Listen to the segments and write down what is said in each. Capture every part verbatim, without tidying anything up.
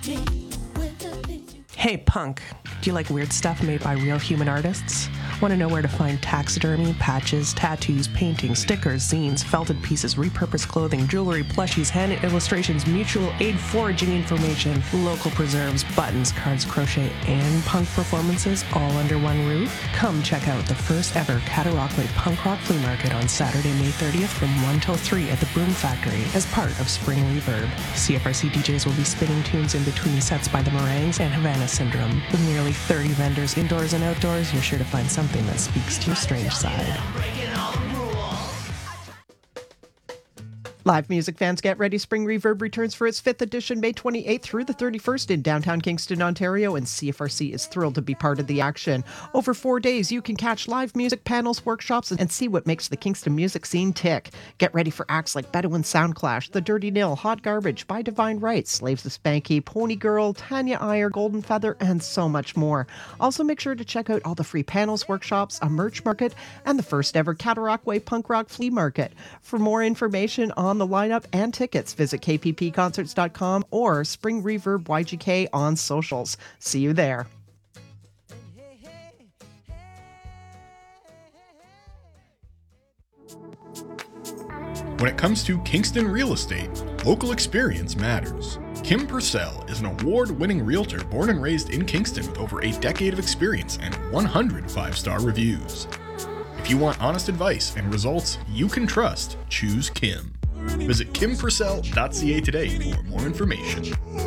Hey punk, do you like weird stuff made by real human artists? Want to know where to find taxidermy, patches, tattoos, paintings, stickers, zines, felted pieces, repurposed clothing, jewelry, plushies, hand illustrations, mutual aid foraging information, local preserves, buttons, cards, crochet, and punk performances all under one roof? Come check out the first ever Cataraqui Punk Rock Flea Market on Saturday, May thirtieth from one till three at the Broom Factory as part of Spring Reverb. C F R C D Js will be spinning tunes in between sets by the Meringues and Havana Syndrome. With nearly thirty vendors indoors and outdoors, you're sure to find something that speaks to your strange side. Live music fans, get ready. Spring Reverb returns for its fifth edition May twenty-eighth through the thirty-first in downtown Kingston, Ontario, and C F R C is thrilled to be part of the action. Over four days, you can catch live music panels, workshops, and see what makes the Kingston music scene tick. Get ready for acts like Bedouin Soundclash, The Dirty Nil, Hot Garbage, By Divine Rights, Slaves of Spanky, Pony Girl, Tanya Iyer, Golden Feather, and so much more. Also, make sure to check out all the free panels, workshops, a merch market, and the first ever Cataraqui Punk Rock Flea Market. For more information on the lineup and tickets, visit k p p concerts dot com or Spring Reverb Y G K on socials. See you there. When it comes to Kingston real estate, local experience matters. Kim Purcell is an award-winning realtor born and raised in Kingston with over a decade of experience and one hundred five-star reviews. If you want honest advice and results you can trust, choose Kim. Visit kim purcell dot c a today for more information.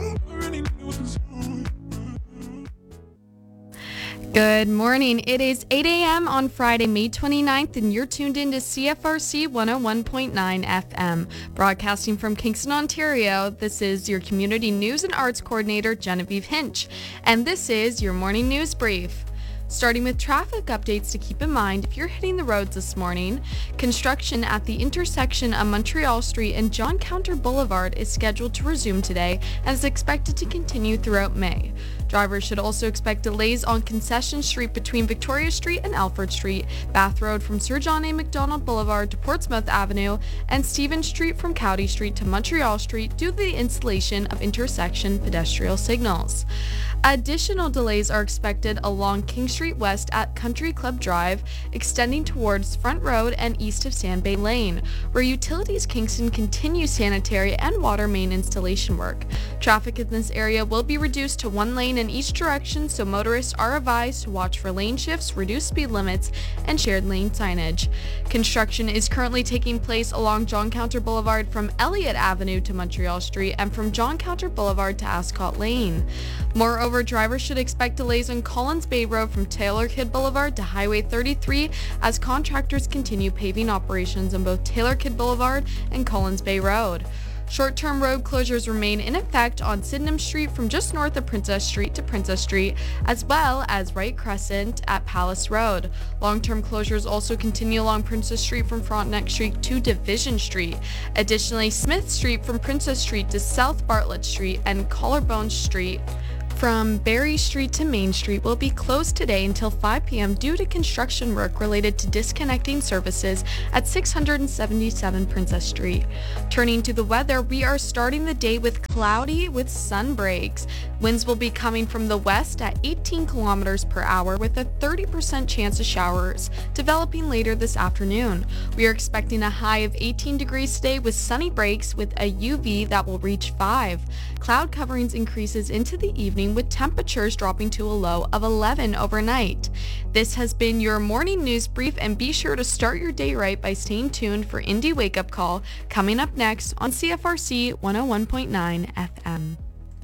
Good morning. It is eight a.m. on Friday, May twenty-ninth, and you're tuned in to C F R C one oh one point nine F M. Broadcasting from Kingston, Ontario, this is your Community News and Arts Coordinator, Genevieve Hinch, and this is your Morning News Brief. Starting with traffic updates to keep in mind if you're hitting the roads this morning. Construction at the intersection of Montreal Street and John Counter Boulevard is scheduled to resume today and is expected to continue throughout May. Drivers should also expect delays on Concession Street between Victoria Street and Alfred Street, Bath Road from Sir John A. Macdonald Boulevard to Portsmouth Avenue, and Stephen Street from Cowdy Street to Montreal Street due to the installation of intersection pedestrian signals. Additional delays are expected along King Street West at Country Club Drive, extending towards Front Road and east of Sandbay Lane, where Utilities Kingston continues sanitary and water main installation work. Traffic in this area will be reduced to one lane in each direction, so motorists are advised to watch for lane shifts, reduced speed limits, and shared lane signage. Construction is currently taking place along John Counter Boulevard from Elliott Avenue to Montreal Street and from John Counter Boulevard to Ascot Lane. Moreover, drivers should expect delays on Collins Bay Road from Taylor Kidd Boulevard to Highway thirty-three as contractors continue paving operations on both Taylor Kidd Boulevard and Collins Bay Road. Short-term road closures remain in effect on Sydenham Street from just north of Princess Street to Princess Street, as well as Wright Crescent at Palace Road. Long-term closures also continue along Princess Street from Frontenac Street to Division Street. Additionally, Smith Street from Princess Street to South Bartlett Street and Collarbone Street from Berry Street to Main Street will be closed today until five p.m. due to construction work related to disconnecting services at six hundred seventy-seven Princess Street. Turning to the weather, we are starting the day with cloudy with sun breaks. Winds will be coming from the west at eighteen kilometers per hour with a thirty percent chance of showers developing later this afternoon. We are expecting a high of eighteen degrees today with sunny breaks with a U V that will reach five. Cloud coverings increases into the evening with temperatures dropping to a low of eleven overnight. This has been your morning news brief, and be sure to start your day right by staying tuned for Indie Wake Up Call coming up next on C F R C one oh one point nine F M.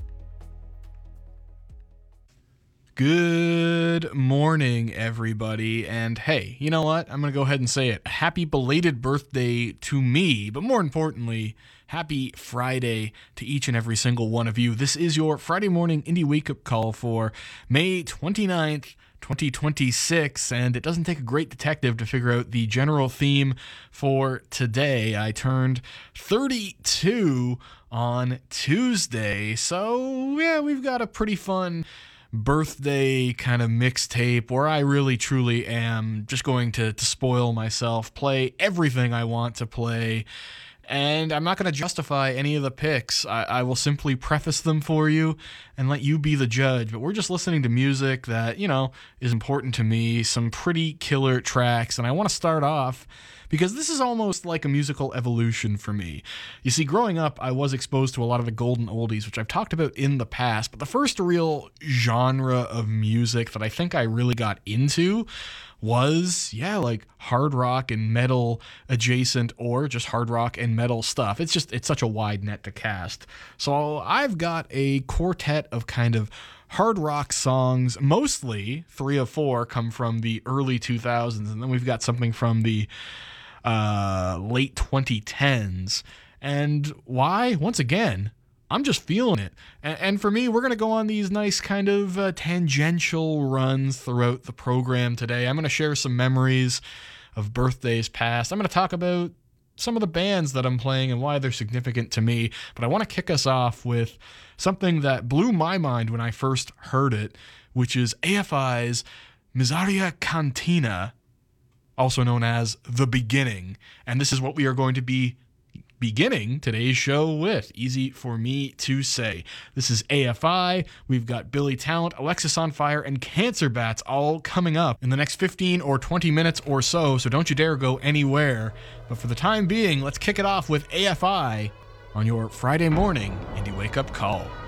Good morning, everybody, and hey, you know what? I'm going to go ahead and say it. Happy belated birthday to me, but more importantly, happy Friday to each and every single one of you. This is your Friday morning Indie Wake-Up Call for May twenty-ninth, twenty twenty-six, and it doesn't take a great detective to figure out the general theme for today. I turned thirty-two on Tuesday, so yeah, we've got a pretty fun birthday kind of mixtape where I really truly am just going to, to spoil myself, play everything I want to play, And I'm not going to justify any of the picks. I, I will simply preface them for you and let you be the judge. But we're just listening to music that, you know, is important to me, some pretty killer tracks. And I want to start off because this is almost like a musical evolution for me. You see, growing up, I was exposed to a lot of the golden oldies, which I've talked about in the past, but the first real genre of music that I think I really got into was, yeah, like hard rock and metal adjacent, or just hard rock and metal stuff. It's just, it's such a wide net to cast. So I've got a quartet of kind of hard rock songs. Mostly three of four come from the early two thousands, and then we've got something from the uh, late twenty tens. And why? Once again, I'm just feeling it. And, and for me, we're going to go on these nice kind of uh, tangential runs throughout the program today. I'm going to share some memories of birthdays past. I'm going to talk about some of the bands that I'm playing and why they're significant to me. But I want to kick us off with something that blew my mind when I first heard it, which is A F I's Miseria Cantina, also known as The Beginning. And this is what we are going to be beginning today's show with. Easy for me to say. This is A F I. We've got Billy Talent, Alexisonfire, and Cancer Bats all coming up in the next fifteen or twenty minutes or so, so don't you dare go anywhere. But for the time being, let's kick it off with A F I on your Friday morning Indie Wake Up Call.